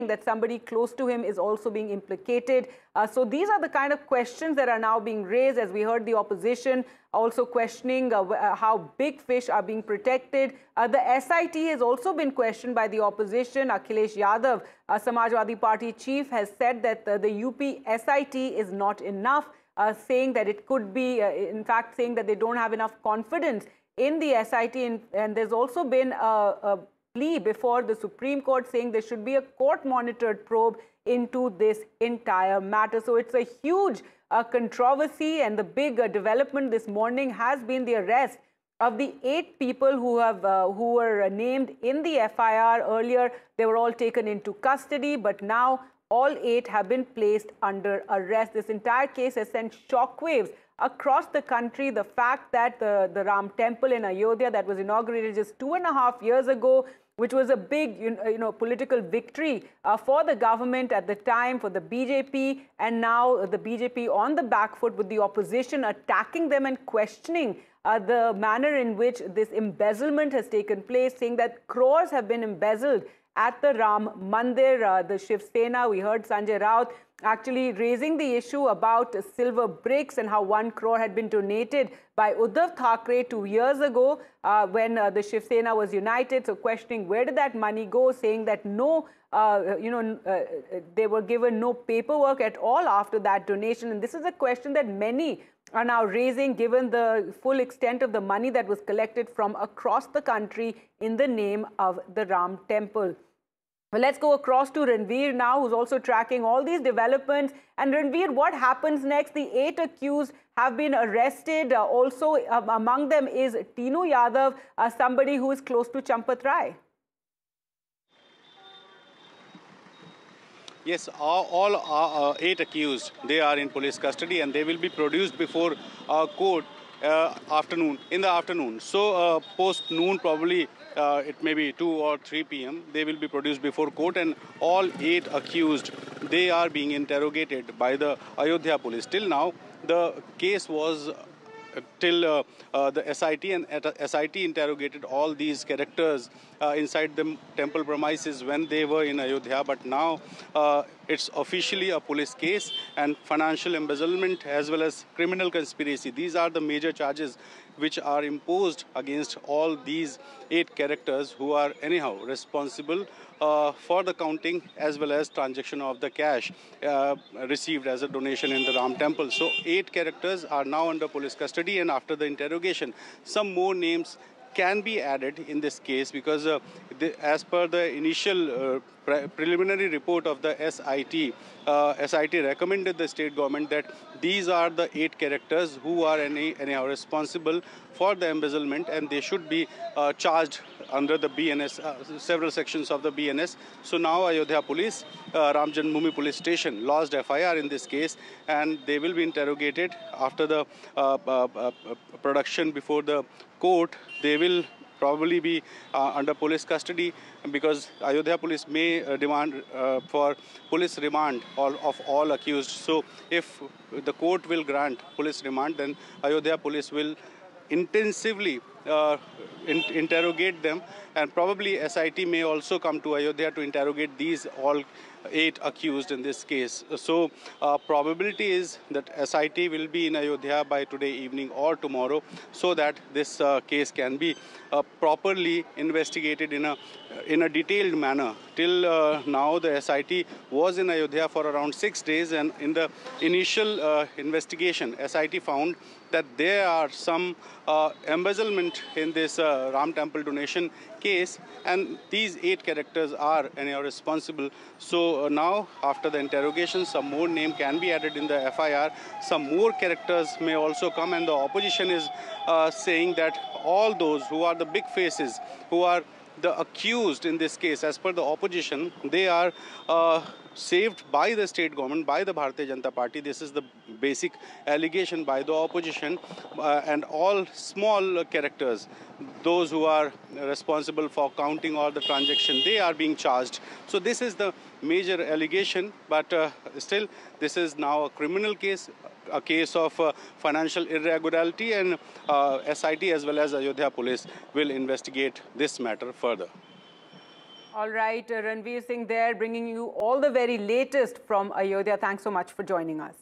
that somebody close to him is also being implicated. So these are the kind of questions that are now being raised, as we heard the opposition also questioning how big fish are being protected. The SIT has also been questioned by the opposition. Akhilesh Yadav, Samajwadi Party chief, has said that the UP SIT is not enough, saying that it could be, in fact, saying that they don't have enough confidence in the SIT. And there's also been a plea before the Supreme Court saying there should be a court-monitored probe into this entire matter. So it's a huge controversy, and the big development this morning has been the arrest of the 8 people who were named in the FIR. Earlier, they were all taken into custody, but now all 8 have been placed under arrest. This entire case has sent shockwaves across the country. The fact that the Ram Temple in Ayodhya that was inaugurated just 2.5 years ago, which was a big political victory for the government at the time, for the BJP, and now the BJP on the back foot with the opposition attacking them and questioning the manner in which this embezzlement has taken place, saying that crores have been embezzled at the Ram Mandir. The Shiv Sena, we heard Sanjay Raut actually raising the issue about silver bricks and how 1 crore had been donated by Uddhav Thackeray 2 years ago when the Shiv Sena was united. So questioning where did that money go, saying that no, they were given no paperwork at all after that donation. And this is a question that many are now raising, given the full extent of the money that was collected from across the country in the name of the Ram Temple. Well, let's go across to Ranveer now, who's also tracking all these developments. And Ranveer, what happens next? The 8 accused have been arrested. Also, among them is Tinu Yadav, somebody who is close to Champat Rai. Yes, all 8 accused, they are in police custody and they will be produced before court in the afternoon. So post noon, probably it may be 2 or 3 p.m. they will be produced before court, and all 8 accused, they are being interrogated by the Ayodhya police. Till now, the case was till the SIT, and SIT interrogated all these characters inside the temple premises when they were in Ayodhya. But now it's officially a police case, and financial embezzlement as well as criminal conspiracy. These are the major charges which are imposed against all these 8 characters who are anyhow responsible for the counting as well as transaction of the cash received as a donation in the Ram Temple. So 8 characters are now under police custody, and after the interrogation, some more names can be added in this case, because as per the initial preliminary report of the SIT, SIT recommended the state government that these are the 8 characters who are anyhow responsible for the embezzlement, and they should be charged under the BNS, several sections of the BNS. So now Ayodhya Police, Ram Janmabhoomi Police Station lodged FIR in this case, and they will be interrogated after the production before the court. They will probably be under police custody, because Ayodhya Police may demand for police remand of all accused. So if the court will grant police remand, then Ayodhya Police will intensively interrogate them, and probably SIT may also come to Ayodhya to interrogate these all 8 accused in this case. So probability is that SIT will be in Ayodhya by today evening or tomorrow, so that this case can be properly investigated in a detailed manner. Till now, the SIT was in Ayodhya for around 6 days, and in the initial investigation, SIT found that there are some embezzlement in this Ram Temple donation case, and these 8 characters are anyhow responsible. So now, after the interrogation, some more name can be added in the FIR. Some more characters may also come, and the opposition is saying that all those who are the big faces, who are the accused in this case, as per the opposition, they are saved by the state government, by the Bharatiya Janata Party. This is the basic allegation by the opposition, and all small characters, those who are responsible for counting all the transactions, they are being charged. So this is the major allegation, but still this is now a criminal case, a case of financial irregularity, and SIT as well as Ayodhya Police will investigate this matter further. All right, Ranveer Singh there, bringing you all the very latest from Ayodhya. Thanks so much for joining us.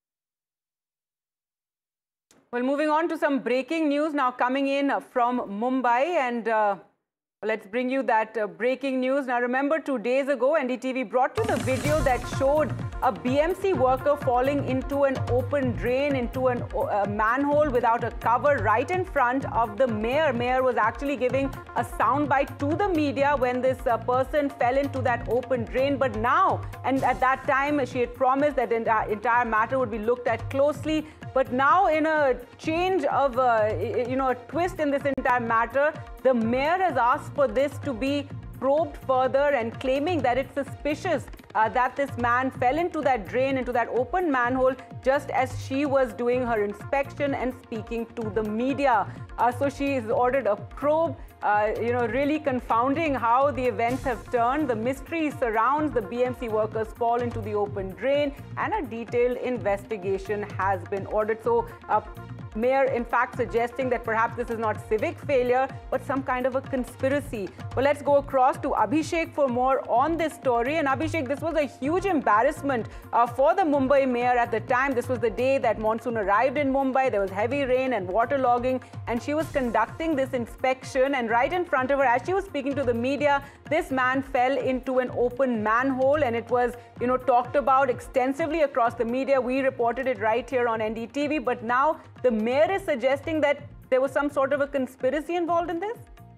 Well, moving on to some breaking news now coming in from Mumbai, and let's bring you that breaking news. Now, remember 2 days ago, NDTV brought you the video that showed a BMC worker falling into an open drain, into a manhole without a cover right in front of the mayor. Mayor was actually giving a soundbite to the media when this person fell into that open drain. But now, and at that time, she had promised that the entire matter would be looked at closely. But now, in a change of, a twist in this entire matter, the mayor has asked for this to be probed further and claiming that it's suspicious that this man fell into that drain, into that open manhole, just as she was doing her inspection and speaking to the media. So she has ordered a probe, really confounding how the events have turned. The mystery surrounds the BMC workers' fall into the open drain, and a detailed investigation has been ordered. So, Mayor, in fact, suggesting that perhaps this is not civic failure, but some kind of a conspiracy. Well, let's go across to Abhishek for more on this story. And Abhishek, this was a huge embarrassment for the Mumbai mayor at the time. This was the day that monsoon arrived in Mumbai. There was heavy rain and waterlogging, and she was conducting this inspection. And right in front of her, as she was speaking to the media, this man fell into an open manhole, and it was, talked about extensively across the media. We reported it right here on NDTV. But now the mayor is suggesting that there was some sort of a conspiracy involved in this?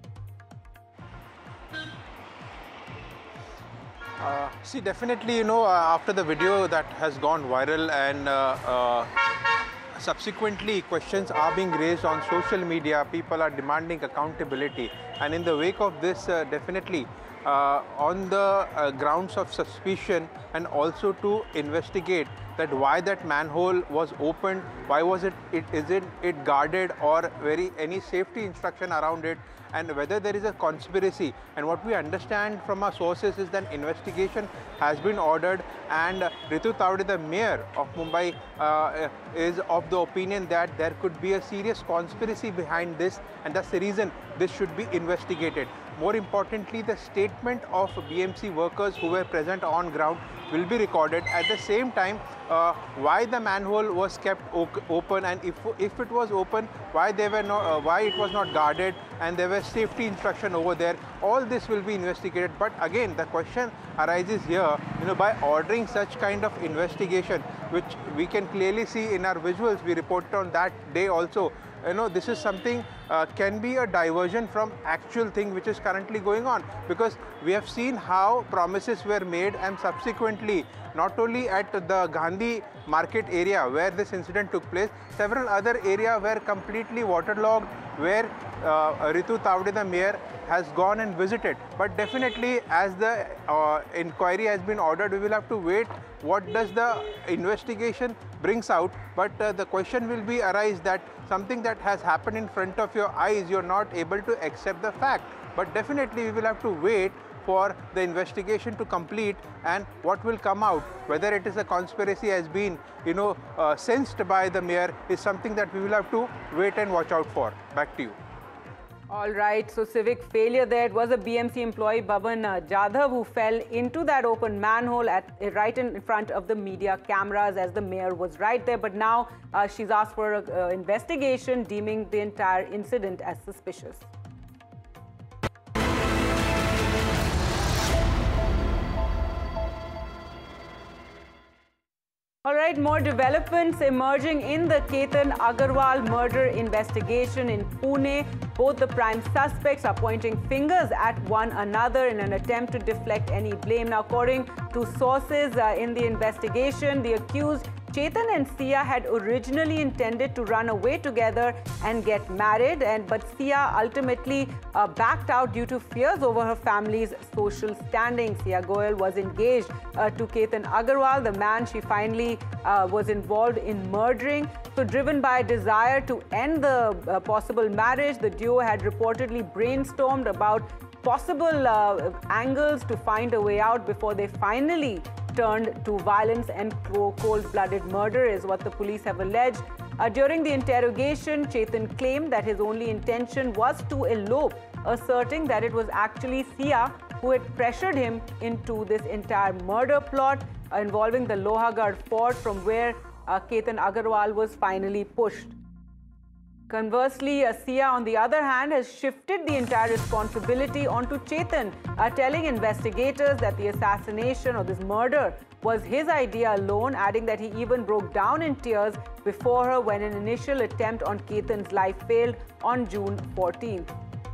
See, definitely, after the video that has gone viral and subsequently questions are being raised on social media, people are demanding accountability. And in the wake of this, definitely, on the grounds of suspicion and also to investigate that why that manhole was opened, why was isn't it guarded or any safety instruction around it, and whether there is a conspiracy. And what we understand from our sources is that investigation has been ordered, and Ritu Tawde, the mayor of Mumbai, is of the opinion that there could be a serious conspiracy behind this, and that's the reason this should be investigated. More importantly, the statement of BMC workers who were present on ground will be recorded. At the same time, why the manhole was kept open, and if it was open, why it was not guarded, and there were safety instruction over there. All this will be investigated. But again, the question arises here, by ordering such kind of investigation, which we can clearly see in our visuals, we reported on that day also. This is something can be a diversion from actual thing which is currently going on, because we have seen how promises were made, and subsequently not only at the Gandhi market area where this incident took place, several other areas were completely waterlogged, where Ritu Tawde, the mayor, has gone and visited. But definitely, as the inquiry has been ordered, we will have to wait what does the investigation brings out. But the question will be arise that something that has happened in front of your eyes, you're not able to accept the fact. But definitely we will have to wait for the investigation to complete, and what will come out, whether it is a conspiracy has been sensed by the mayor, is something that we will have to wait and watch out for. Back to you. All right, so civic failure there. It was a BMC employee, Bhavan Jadhav, who fell into that open manhole right in front of the media cameras as the mayor was right there. But now she's asked for an investigation, deeming the entire incident as suspicious. All right, more developments emerging in the Ketan Agarwal murder investigation in Pune. Both the prime suspects are pointing fingers at one another in an attempt to deflect any blame. Now, according to sources in the investigation, the accused Chetan and Sia had originally intended to run away together and get married, but Sia ultimately backed out due to fears over her family's social standing. Sia Goyal was engaged to Ketan Agarwal, the man she finally was involved in murdering. So, driven by a desire to end the possible marriage, the duo had reportedly brainstormed about possible angles to find a way out before they finally turned to violence and cold-blooded murder, is what the police have alleged. During the interrogation, Chetan claimed that his only intention was to elope, asserting that it was actually Sia who had pressured him into this entire murder plot involving the Lohagarh fort, from where Ketan Agarwal was finally pushed. Conversely, Sia, on the other hand, has shifted the entire responsibility onto Chetan, telling investigators that the assassination or this murder was his idea alone, adding that he even broke down in tears before her when an initial attempt on Ketan's life failed on June 14th.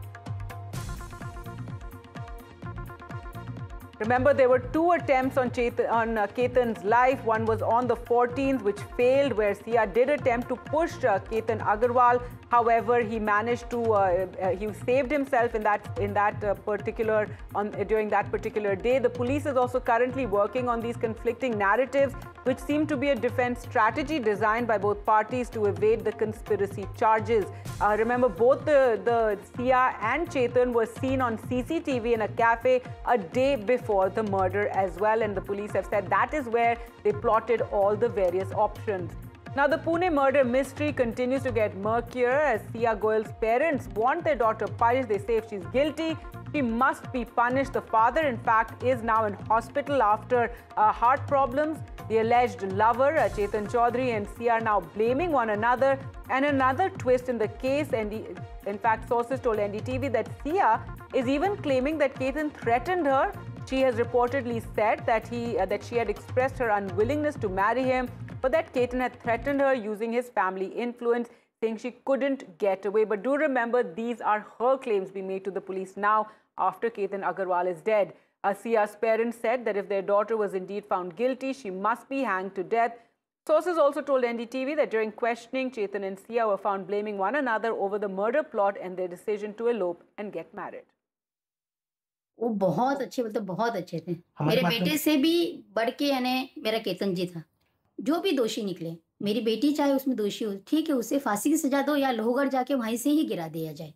Remember, there were two attempts on Ketan's life. One was on the 14th, which failed, where Sia did attempt to push Ketan Agarwal. However, he managed to he saved himself during that particular day. The police is also currently working on these conflicting narratives, which seem to be a defense strategy designed by both parties to evade the conspiracy charges. Remember, both the Sia and Chetan were seen on CCTV in a cafe a day before the murder as well, and the police have said that is where they plotted all the various options. Now, the Pune murder mystery continues to get murkier as Sia Goyal's parents want their daughter punished. They say if she's guilty, she must be punished. The father, in fact, is now in hospital after heart problems. The alleged lover, Chetan Chaudhary, and Sia are now blaming one another. And another twist in the case, and in fact, sources told NDTV that Sia is even claiming that Ketan threatened her. She has reportedly said that she had expressed her unwillingness to marry him, but that Ketan had threatened her using his family influence, saying she couldn't get away. But do remember, these are her claims being made to the police now after Ketan Agarwal is dead. Sia's parents said that if their daughter was indeed found guilty, she must be hanged to death. Sources also told NDTV that during questioning, Chetan and Sia were found blaming one another over the murder plot and their decision to elope and get married. वो बहुत अच्छे, मतलब बहुत अच्छे थे। मेरे बेटे से भी बढ़ के यानी मेरा केतन जी था। जो भी दोषी निकले, मेरी बेटी चाहे उसमें दोषी हो, ठीक है, उसे फांसी की सजा दो या लोहगढ़ जाके वहीं से ही गिरा दिया जाए।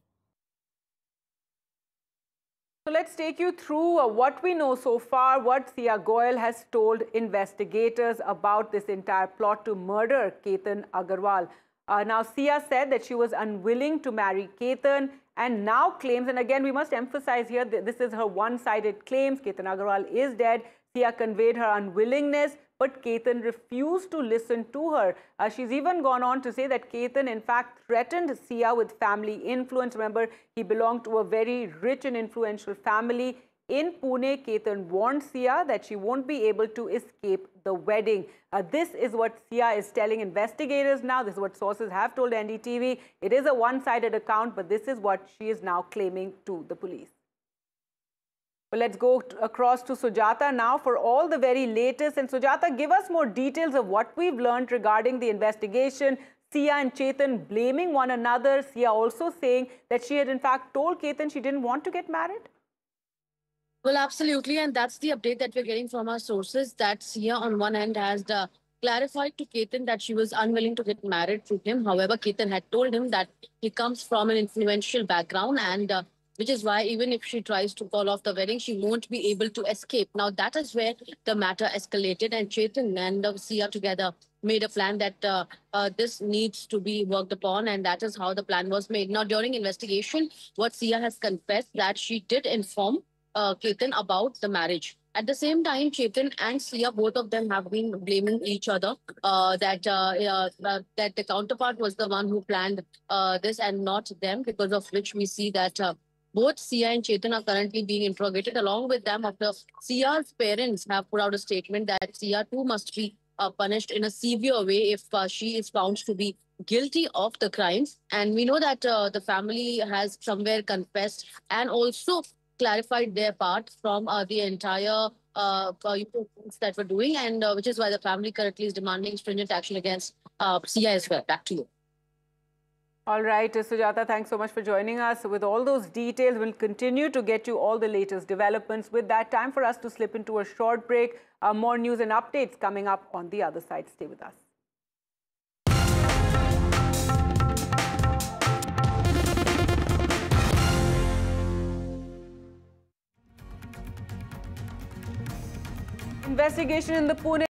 So let's take you through what we know so far, what Sia Goyal has told investigators about this entire plot to murder Ketan Agarwal. Now, Sia said that she was unwilling to marry Ketan and now claims, and again we must emphasize here that this is her one-sided claims. Ketan Agarwal is dead. Sia conveyed her unwillingness, but Ketan refused to listen to her. She's even gone on to say that Ketan, in fact, threatened Sia with family influence. Remember, he belonged to a very rich and influential family in Pune. Ketan warned Sia that she won't be able to escape the wedding. This is what Sia is telling investigators now. This is what sources have told NDTV. It is a one-sided account, but this is what she is now claiming to the police. Well, let's go across to Sujata now for all the very latest. And Sujata, give us more details of what we've learned regarding the investigation. Sia and Chetan blaming one another. Sia also saying that she had in fact told Ketan she didn't want to get married. Well, absolutely. And that's the update that we're getting from our sources, that Sia on one hand has clarified to Ketan that she was unwilling to get married to him. However, Ketan had told him that he comes from an influential background, and which is why even if she tries to call off the wedding, she won't be able to escape. Now, that is where the matter escalated, and Chetan and Sia together made a plan that this needs to be worked upon, and that is how the plan was made. Now, during investigation, what Sia has confessed that she did inform Ketan about the marriage. At the same time, Chetan and Sia, both of them have been blaming each other that the counterpart was the one who planned this and not them, because of which we see that both Sia and Chetan are currently being interrogated. Along with them, after Sia's parents have put out a statement that Sia too must be punished in a severe way if she is found to be guilty of the crimes. And we know that the family has somewhere confessed and also clarified their part from the entire things that we're doing, and which is why the family currently is demanding stringent action against Sia as well. Back to you. All right, Sujata, thanks so much for joining us. With all those details, we'll continue to get you all the latest developments. With that, time for us to slip into a short break. More news and updates coming up on the other side. Stay with us. Investigation in the Pune